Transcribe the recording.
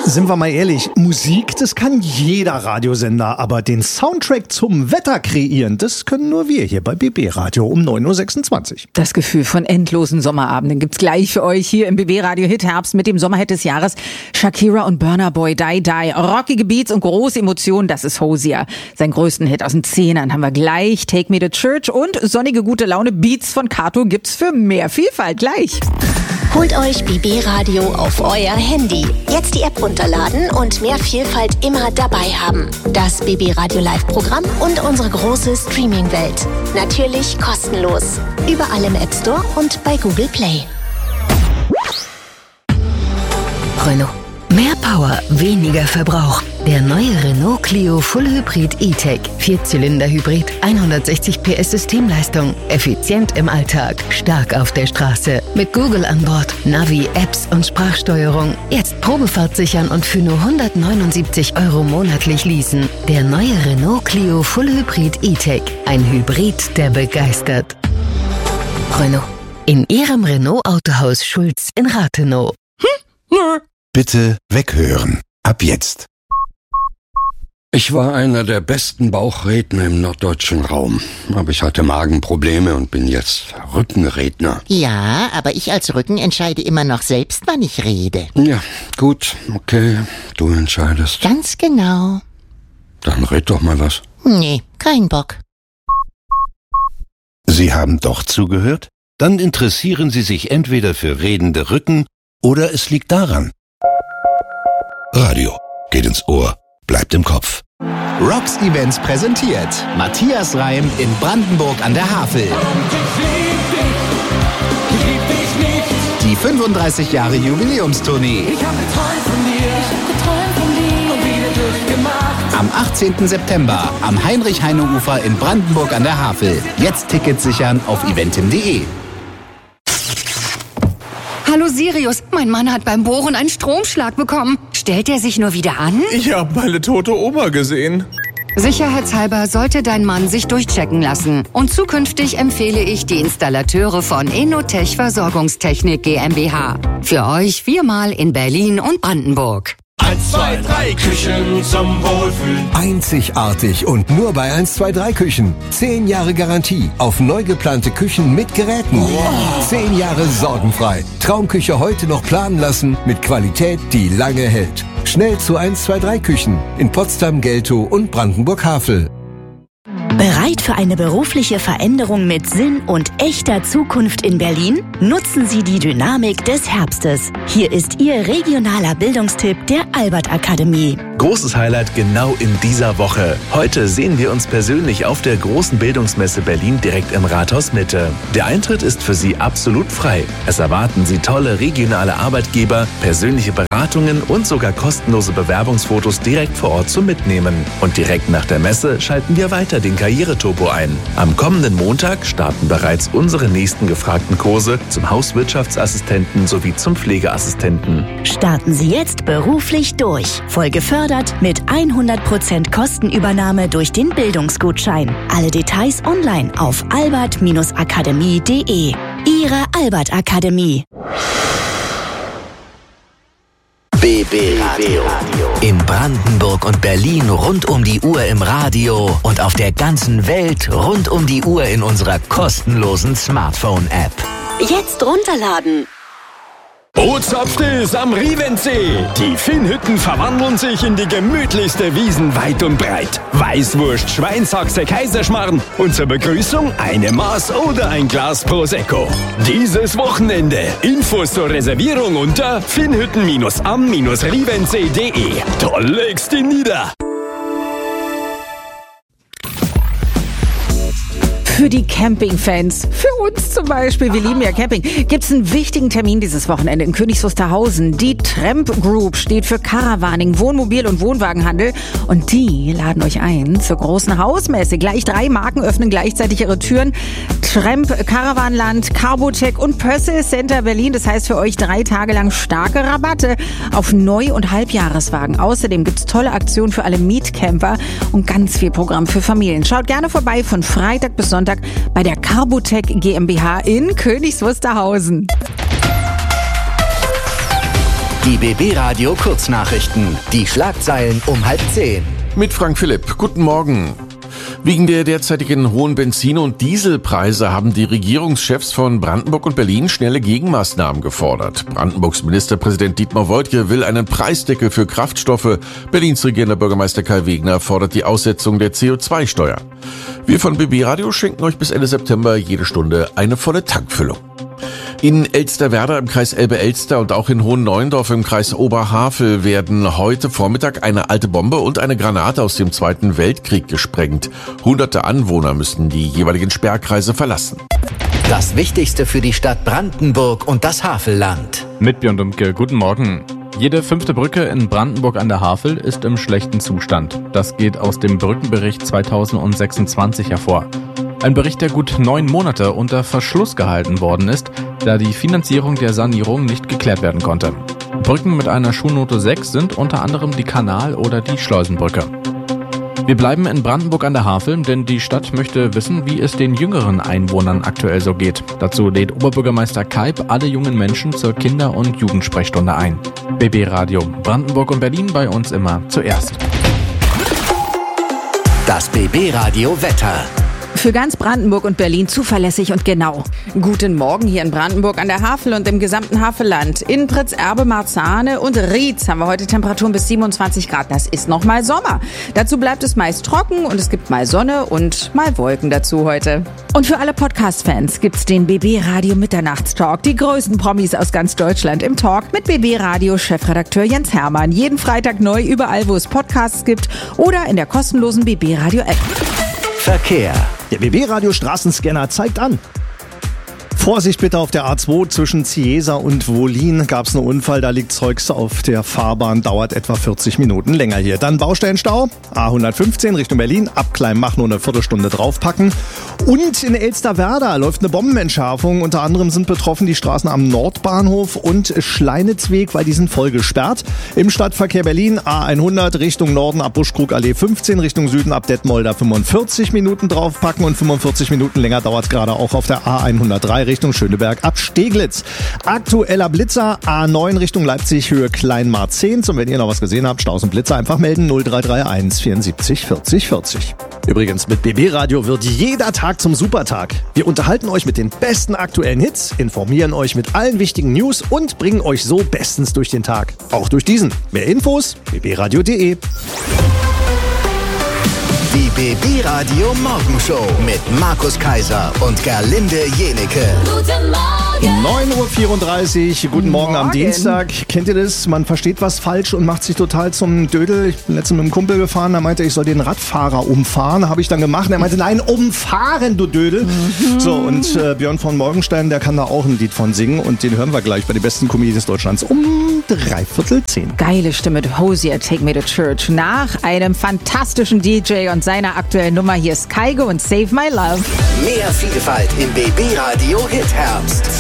Sind wir mal ehrlich, Musik, das kann jeder Radiosender, aber den Soundtrack zum Wetter kreieren, das können nur wir hier bei BB Radio um 9.26 Uhr. Das Gefühl von endlosen Sommerabenden gibt's gleich für euch hier im BB Radio Hit Herbst mit dem Sommerhit des Jahres. Shakira und Burna Boy, Die Die. Rockige Beats und große Emotionen, das ist Hosier. Seinen größten Hit aus den 10ern haben wir gleich. Take Me to Church und sonnige gute Laune Beats von Kato gibt's für mehr Vielfalt gleich. Holt euch BB Radio auf euer Handy. Jetzt die App runterladen und mehr Vielfalt immer dabei haben. Das BB Radio Live-Programm und unsere große Streaming-Welt. Natürlich kostenlos. Überall im App Store und bei Google Play. Renault. Mehr Power, weniger Verbrauch. Der neue Renault Clio Full Hybrid E-Tech. 4-Zylinder-Hybrid, 160 PS Systemleistung. Effizient im Alltag, stark auf der Straße. Mit Google an Bord, Navi, Apps und Sprachsteuerung. Jetzt Probefahrt sichern und für nur 179 € monatlich leasen. Der neue Renault Clio Full Hybrid E-Tech. Ein Hybrid, der begeistert. Renault. In Ihrem Renault Autohaus Schulz in Rathenow. Bitte weghören. Ab jetzt. Ich war einer der besten Bauchredner im norddeutschen Raum. Aber ich hatte Magenprobleme und bin jetzt Rückenredner. Ja, aber ich als Rücken entscheide immer noch selbst, wann ich rede. Ja, gut, okay, du entscheidest. Ganz genau. Dann red doch mal was. Nee, kein Bock. Sie haben doch zugehört? Dann interessieren Sie sich entweder für redende Rücken oder es liegt daran. Radio geht ins Ohr, bleibt im Kopf. Rocks Events präsentiert Matthias Reim in Brandenburg an der Havel. Die 35 Jahre Jubiläumstournee. Am 18. September am Heinrich-Heine-Ufer in Brandenburg an der Havel. Jetzt Tickets sichern auf eventim.de. Hallo Sirius, mein Mann hat beim Bohren einen Stromschlag bekommen. Stellt er sich nur wieder an? Ich habe meine tote Oma gesehen. Sicherheitshalber sollte dein Mann sich durchchecken lassen. Und zukünftig empfehle ich die Installateure von Enotech Versorgungstechnik GmbH. Für euch 4-mal in Berlin und Brandenburg. 1, 2, 3 Küchen zum Wohlfühlen. Einzigartig und nur bei 1, 2, 3 Küchen. 10 Jahre Garantie auf neu geplante Küchen mit Geräten. Wow. 10 Jahre sorgenfrei. Traumküche heute noch planen lassen mit Qualität, die lange hält. Schnell zu 1, 2, 3 Küchen in Potsdam, Geltow und Brandenburg-Havel. Bereit für eine berufliche Veränderung mit Sinn und echter Zukunft in Berlin? Nutzen Sie die Dynamik des Herbstes. Hier ist Ihr regionaler Bildungstipp der Albert-Akademie. Großes Highlight genau in dieser Woche. Heute sehen wir uns persönlich auf der großen Bildungsmesse Berlin direkt im Rathaus Mitte. Der Eintritt ist für Sie absolut frei. Es erwarten Sie tolle regionale Arbeitgeber, persönliche Beratungen und sogar kostenlose Bewerbungsfotos direkt vor Ort zum Mitnehmen. Und direkt nach der Messe schalten wir weiter den Karriereturbo ein. Am kommenden Montag starten bereits unsere nächsten gefragten Kurse zum Hauswirtschaftsassistenten sowie zum Pflegeassistenten. Starten Sie jetzt beruflich durch. Voll gefördert mit 100% Kostenübernahme durch den Bildungsgutschein. Alle Details online auf albert-akademie.de. Ihre Albert Akademie. BB Radio. In Brandenburg und Berlin rund um die Uhr im Radio und auf der ganzen Welt rund um die Uhr in unserer kostenlosen Smartphone-App. Jetzt runterladen. Bootshauptstills am Rievensee. Die Finnhütten verwandeln sich in die gemütlichste Wiesen weit und breit. Weißwurst, Schweinshaxe, Kaiserschmarrn und zur Begrüßung eine Maß oder ein Glas Prosecco. Dieses Wochenende. Infos zur Reservierung unter finnhütten-am-rievensee.de. Da legst du nieder. Für die Campingfans, für uns zum Beispiel, wir lieben ja Camping, gibt es einen wichtigen Termin dieses Wochenende in Königs Wusterhausen. Die Tramp Group steht für Caravaning, Wohnmobil- und Wohnwagenhandel und die laden euch ein zur großen Hausmesse. Gleich 3 Marken öffnen gleichzeitig ihre Türen. Tramp, Caravanland, Carbotech und Pössl Center Berlin. Das heißt für euch 3 Tage lang starke Rabatte auf Neu- und Halbjahreswagen. Außerdem gibt es tolle Aktionen für alle Mietcamper und ganz viel Programm für Familien. Schaut gerne vorbei von Freitag bis Sonntag bei der Carbotech GmbH in Königs Wusterhausen. Die BB Radio Kurznachrichten. Die Schlagzeilen um 9:30. Mit Frank Philipp. Guten Morgen. Wegen der derzeitigen hohen Benzin- und Dieselpreise haben die Regierungschefs von Brandenburg und Berlin schnelle Gegenmaßnahmen gefordert. Brandenburgs Ministerpräsident Dietmar Woidke will einen Preisdeckel für Kraftstoffe. Berlins regierender Bürgermeister Kai Wegner fordert die Aussetzung der CO2-Steuer. Wir von BB Radio schenken euch bis Ende September jede Stunde eine volle Tankfüllung. In Elsterwerda im Kreis Elbe-Elster und auch in Hohenneuendorf im Kreis Oberhavel werden heute Vormittag eine alte Bombe und eine Granate aus dem Zweiten Weltkrieg gesprengt. Hunderte Anwohner müssen die jeweiligen Sperrkreise verlassen. Das Wichtigste für die Stadt Brandenburg und das Havelland. Mit Björn Dumke, guten Morgen. Jede 5. Brücke in Brandenburg an der Havel ist im schlechten Zustand. Das geht aus dem Brückenbericht 2026 hervor. Ein Bericht, der gut 9 Monate unter Verschluss gehalten worden ist, da die Finanzierung der Sanierung nicht geklärt werden konnte. Brücken mit einer Schulnote 6 sind unter anderem die Kanal- oder die Schleusenbrücke. Wir bleiben in Brandenburg an der Havel, denn die Stadt möchte wissen, wie es den jüngeren Einwohnern aktuell so geht. Dazu lädt Oberbürgermeister Kaib alle jungen Menschen zur Kinder- und Jugendsprechstunde ein. BB Radio, Brandenburg und Berlin, bei uns immer zuerst. Das BB Radio Wetter. Für ganz Brandenburg und Berlin zuverlässig und genau. Guten Morgen hier in Brandenburg an der Havel und im gesamten Havelland. In Pritz, Erbe, Marzahne und Rietz haben wir heute Temperaturen bis 27 Grad. Das ist noch mal Sommer. Dazu bleibt es meist trocken und es gibt mal Sonne und mal Wolken dazu heute. Und für alle Podcast-Fans gibt's den BB Radio Mitternachtstalk. Die größten Promis aus ganz Deutschland im Talk mit BB Radio Chefredakteur Jens Hermann. Jeden Freitag neu überall, wo es Podcasts gibt oder in der kostenlosen BB Radio App. Verkehr. Der BB-Radio Straßenscanner zeigt an. Vorsicht bitte auf der A2 zwischen Ciesa und Wohlin gab es einen Unfall, da liegt Zeugs auf der Fahrbahn, dauert etwa 40 Minuten länger hier. Dann Baustellenstau, A115 Richtung Berlin, ab Kleinmach nur eine Viertelstunde draufpacken. Und in Elsterwerda läuft eine Bombenentschärfung, unter anderem sind betroffen die Straßen am Nordbahnhof und Schleinitzweg, weil die sind voll gesperrt. Im Stadtverkehr Berlin A100 Richtung Norden ab Buschkrugallee 15, Richtung Süden ab Detmolder 45 Minuten draufpacken und 45 Minuten länger dauert es gerade auch auf der A103 Richtung Schöneberg ab Steglitz. Aktueller Blitzer A9 Richtung Leipzig Höhe Kleinmarzehn. Und wenn ihr noch was gesehen habt, Staus und Blitzer einfach melden 0331 74 40 40. Übrigens, mit BB Radio wird jeder Tag zum Supertag. Wir unterhalten euch mit den besten aktuellen Hits, informieren euch mit allen wichtigen News und bringen euch so bestens durch den Tag. Auch durch diesen. Mehr Infos bbradio.de. Die BB Radio Morgenshow mit Markus Kaiser und Gerlinde Jenecke. Guten Morgen. 9.34 Uhr, guten Morgen am Dienstag. Kennt ihr das? Man versteht was falsch und macht sich total zum Dödel. Ich bin letztens mit einem Kumpel gefahren, da meinte er, ich soll den Radfahrer umfahren. Habe ich dann gemacht. Er meinte, nein, umfahren, du Dödel. So, und Björn von Morgenstern, der kann da auch ein Lied von singen. Und den hören wir gleich bei den besten Comedians Deutschlands um 9:45. Geile Stimme, Hosier, Take Me to Church. Nach einem fantastischen DJ und seiner aktuellen Nummer hier ist Kaigo und Save My Love. Mehr Vielfalt im BB Radio Hit Herbst.